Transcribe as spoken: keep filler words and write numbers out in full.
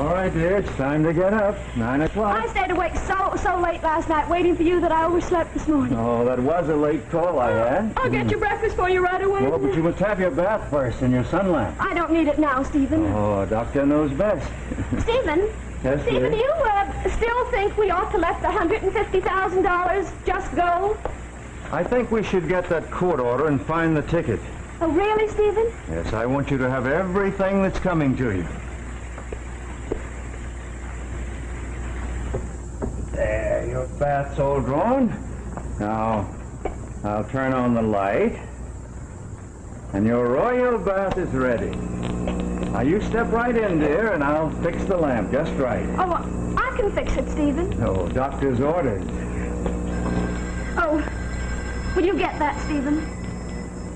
All right, dear, it's time to get up. Nine o'clock. I stayed awake so, so late last night waiting for you that I overslept this morning. Oh, that was a late call I had. I'll get your breakfast for you right away. Oh, but you must have your bath first and your sun lamp. I don't need it now, Stephen. Oh, doctor knows best. Stephen? Yes, Stephen, dear? do you uh, still think we ought to let the one hundred fifty thousand dollars just go? I think we should get that court order and find the ticket. Oh, really, Stephen? Yes, I want you to have everything that's coming to you. There, your bath's all drawn. Now, I'll turn on the light. And your royal bath is ready. Now, you step right in, dear, and I'll fix the lamp just right. Oh, I can fix it, Stephen. No, doctor's orders. Oh, will you get that, Stephen?